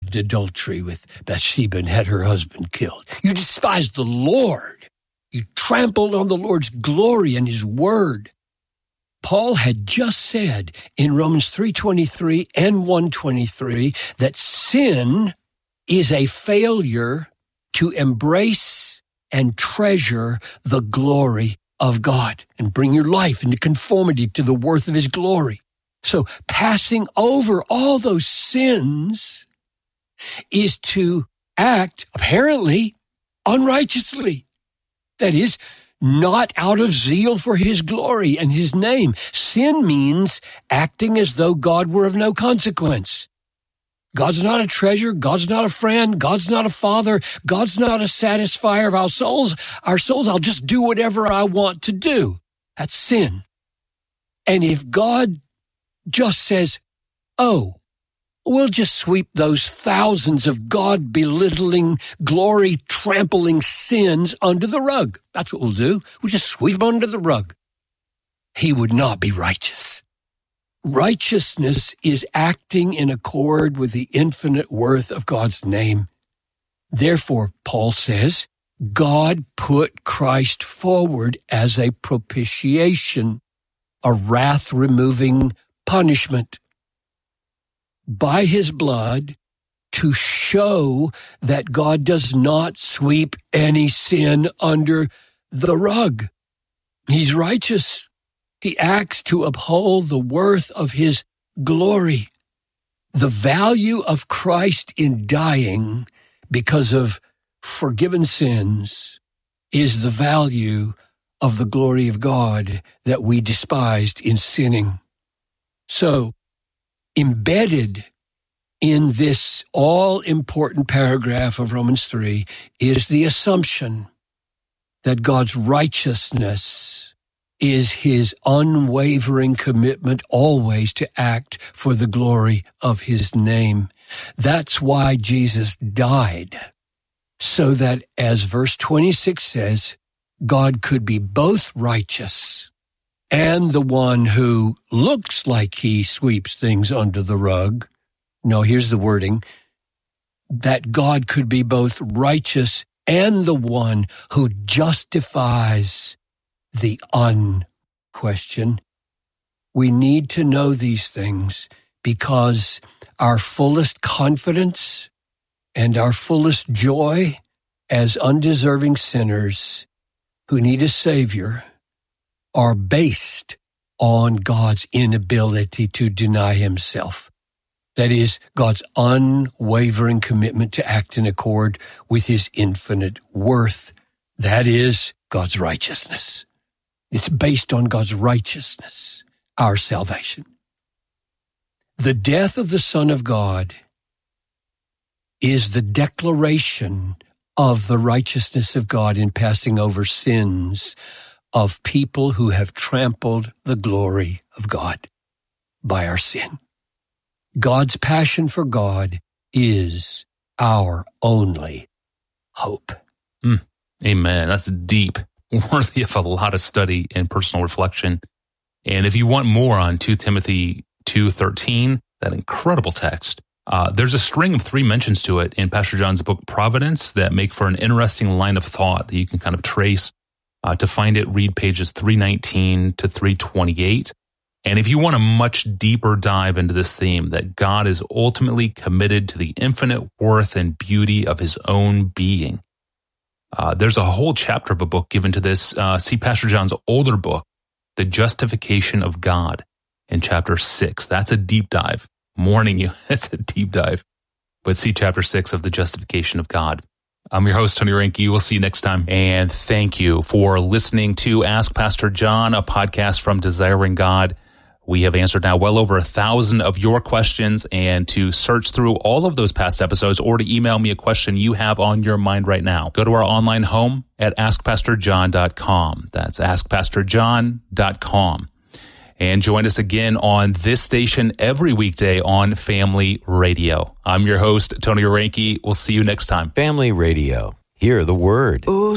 committed adultery with Bathsheba and had her husband killed. You despised the Lord. You trampled on the Lord's glory and his word. Paul had just said in Romans 3:23 and 1:23 that sin is a failure to embrace and treasure the glory of God and bring your life into conformity to the worth of his glory. So passing over all those sins is to act, apparently, unrighteously. That is, not out of zeal for his glory and his name. Sin means acting as though God were of no consequence. God's not a treasure. God's not a friend. God's not a father. God's not a satisfier of our souls. I'll just do whatever I want to do. That's sin. And if God just says, oh, we'll just sweep those thousands of God-belittling, glory-trampling sins under the rug. That's what we'll do. We'll just sweep them under the rug. He would not be righteous. Righteousness is acting in accord with the infinite worth of God's name. Therefore, Paul says, God put Christ forward as a propitiation, a wrath-removing punishment by his blood to show that God does not sweep any sin under the rug. He's righteous. He acts to uphold the worth of his glory. The value of Christ in dying because of forgiven sins is the value of the glory of God that we despised in sinning. So, embedded in this all-important paragraph of Romans 3 is the assumption that God's righteousness is his unwavering commitment always to act for the glory of his name. That's why Jesus died, so that, as verse 26 says, God could be both righteous and the one who looks like he sweeps things under the rug. No, here's the wording. That God could be both righteous and the one who justifies the unquestioned. We need to know these things because our fullest confidence and our fullest joy as undeserving sinners who need a Savior are based on God's inability to deny himself. That is, God's unwavering commitment to act in accord with his infinite worth. That is God's righteousness. It's based on God's righteousness, our salvation. The death of the Son of God is the declaration of the righteousness of God in passing over sins of people who have trampled the glory of God by our sin. God's passion for God is our only hope. Amen. That's deep, worthy of a lot of study and personal reflection. And if you want more on 2 Timothy 2:13, that incredible text, there's a string of 3 mentions to it in Pastor John's book, Providence, that make for an interesting line of thought that you can kind of trace. To find it, read pages 319 to 328. And if you want a much deeper dive into this theme, that God is ultimately committed to the infinite worth and beauty of his own being, there's a whole chapter of a book given to this. See Pastor John's older book, The Justification of God, in chapter 6. That's a deep dive. I'm warning you, it's a deep dive. But see chapter 6 of The Justification of God. I'm your host, Tony Reinke. We'll see you next time. And thank you for listening to Ask Pastor John, a podcast from Desiring God. We have answered now well over 1,000 of your questions, and to search through all of those past episodes or to email me a question you have on your mind right now, go to our online home at askpastorjohn.com. That's askpastorjohn.com. And join us again on this station every weekday on Family Radio. I'm your host, Tony Reinke. We'll see you next time. Family Radio. Hear the word. Oh,